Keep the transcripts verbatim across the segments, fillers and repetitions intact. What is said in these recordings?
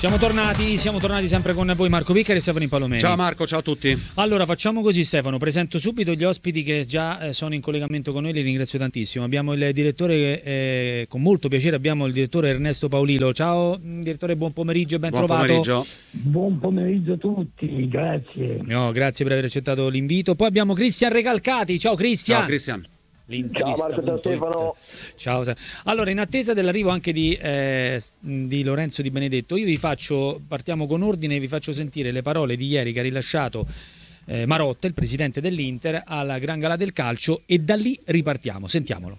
Siamo tornati, siamo tornati sempre con voi Marco Vicari e Stefano Palomeni. Ciao Marco, ciao a tutti. Allora facciamo così Stefano, presento subito gli ospiti che già eh, sono in collegamento con noi, li ringrazio tantissimo. Abbiamo il direttore, eh, con molto piacere abbiamo il direttore Ernesto Paolillo. Ciao direttore, buon pomeriggio e ben buon trovato. Pomeriggio. Buon pomeriggio a tutti, grazie. No, grazie per aver accettato l'invito. Poi abbiamo Cristian Recalcati, ciao Cristian. Ciao Cristian. Ciao Marco, ciao Stefano. Ciao. Allora, in attesa dell'arrivo anche di, eh, di Lorenzo Di Benedetto, io vi faccio, partiamo con ordine, vi faccio sentire le parole di ieri che ha rilasciato eh, Marotta, il presidente dell'Inter, alla Gran Gala del Calcio, e da lì ripartiamo. Sentiamolo.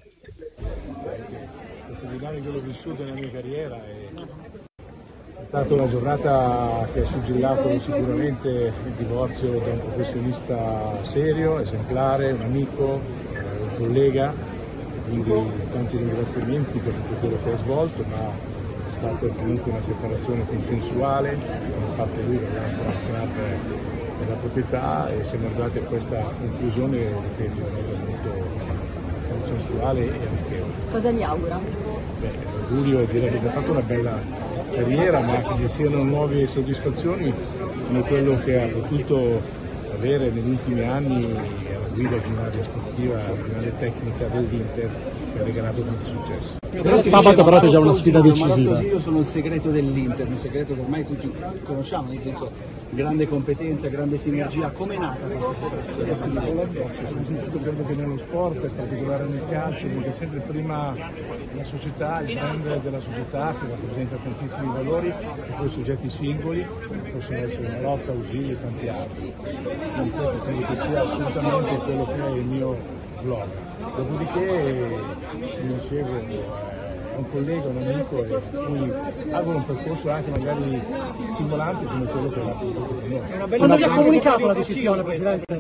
Questo dinamico l'ho vissuto nella mia carriera e è stata una giornata che ha suggellato sicuramente il divorzio da un professionista serio, esemplare, un amico, collega, quindi tanti ringraziamenti per tutto quello che ha svolto, ma è stata comunque una separazione consensuale, hanno fatto lui dall'altra club della proprietà e siamo arrivati a questa conclusione, ripeto, molto consensuale e amichevole. Cosa gli augura? Beh, l'augurio è dire che ha fatto una bella carriera, ma che ci siano nuove soddisfazioni come quello che ha potuto avere negli ultimi anni guida di un'area sportiva, di un'area tecnica dell'Inter che ha regalato tanto successo. Sabato però c'è già una sfida decisiva. Marotta, io sono il segreto dell'Inter, un segreto che ormai tutti conosciamo, nel senso grande competenza, grande sinergia. Come è nata questa Ragazzi, mi collo addosso, soprattutto credo che nello sport, in particolare nel calcio, perché sempre prima la società, il brand della società che rappresenta tantissimi valori e poi soggetti singoli, possono essere Marotta, Ausilio e tanti altri. Quindi questo credo che sia assolutamente quello che è il mio blog. Dopodiché mi dicevo, è un collega, un amico e cui auguro un percorso anche magari stimolante come quello che ha fatto con noi. Quando vi ha comunicato la decisione, Presidente?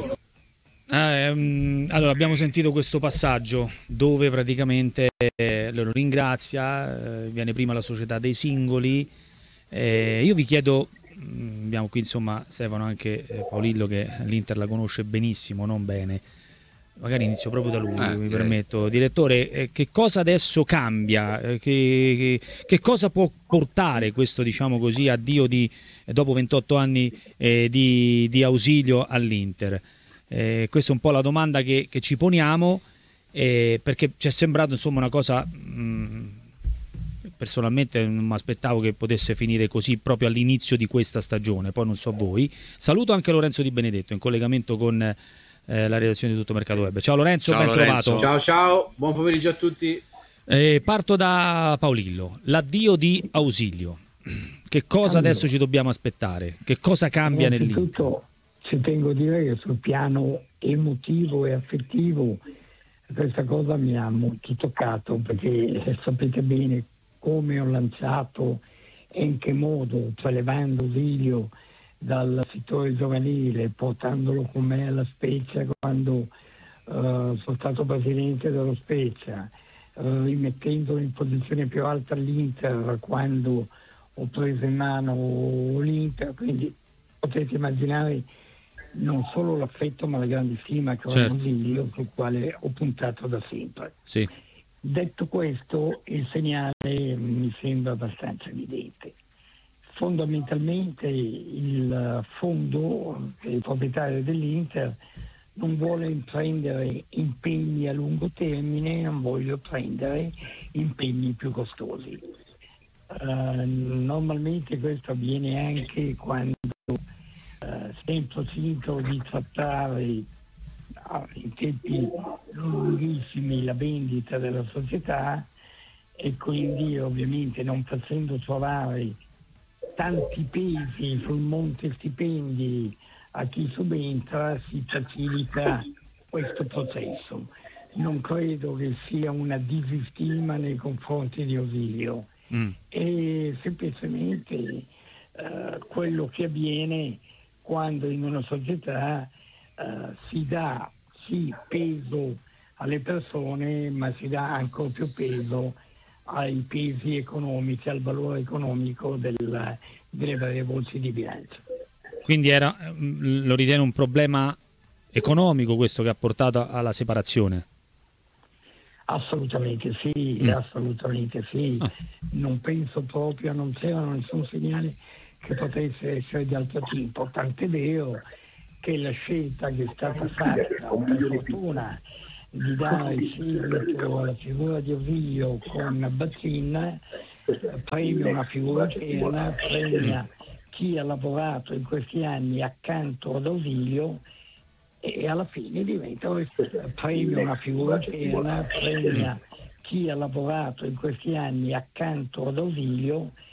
Eh, um, allora abbiamo sentito questo passaggio dove praticamente eh, lo ringrazia, eh, viene prima la società dei singoli. Eh, io vi chiedo, mh, abbiamo qui insomma Stefano anche eh, Paolillo che l'Inter la conosce benissimo, non bene. Magari inizio proprio da lui, eh, mi direi. permetto. Direttore, eh, che cosa adesso cambia? Eh, che, che, che cosa può portare questo, diciamo così, addio di, eh, dopo ventotto anni eh, di, di Ausilio all'Inter? Eh, questa è un po' la domanda che, che ci poniamo, eh, perché ci è sembrato insomma una cosa, mh, personalmente non mi aspettavo che potesse finire così proprio all'inizio di questa stagione, poi non so voi. Saluto anche Lorenzo Di Benedetto in collegamento con Eh, la redazione di Tutto Mercato Web. Ciao Lorenzo, ciao, ben Lorenzo. trovato. Ciao ciao, buon pomeriggio a tutti. Eh, parto da Paolillo. L'addio di Ausilio. Che cosa Allora, adesso ci dobbiamo aspettare? Che cosa cambia nell'Inter? Innanzitutto ci tengo a dire che sul piano emotivo e affettivo questa cosa mi ha molto toccato, perché sapete bene come ho lanciato e in che modo, prelevando Ausilio dal settore giovanile, portandolo con me alla Spezia quando uh, sono stato presidente dello Spezia, uh, rimettendolo in posizione più alta all'Inter quando ho preso in mano l'Inter, quindi potete immaginare non solo l'affetto ma la grande stima che ho certo. a Ausilio, sul quale ho puntato da sempre. Sì. Detto questo, il segnale mi sembra abbastanza evidente. Fondamentalmente il fondo, che è il proprietario dell'Inter, non vuole prendere impegni a lungo termine, non vuole prendere impegni più costosi. Uh, normalmente questo avviene anche quando uh, si è in procinto di trattare uh, in tempi lunghissimi la vendita della società, e quindi ovviamente non facendo trovare tanti pesi sul monte stipendi a chi subentra si facilita questo processo. Non credo che sia una disistima nei confronti di Ausilio, mm. è semplicemente uh, quello che avviene quando in una società uh, si dà sì peso alle persone, ma si dà ancora più peso ai pesi economici, al valore economico del, delle varie voci di bilancio. Quindi era, lo ritiene un problema economico questo che ha portato alla separazione? Assolutamente sì, Mm. assolutamente sì. Ah. Non penso proprio, non c'erano nessun segnale che potesse essere di altro tipo, tant'è vero che la scelta che è stata fatta, per fortuna, di dare seguito alla figura di Ovidio con Bazzin, premia una figura piena, premia chi ha lavorato in questi anni accanto ad Ovidio e alla fine diventa premia una figura piena, premia chi ha lavorato in questi anni accanto ad Ovidio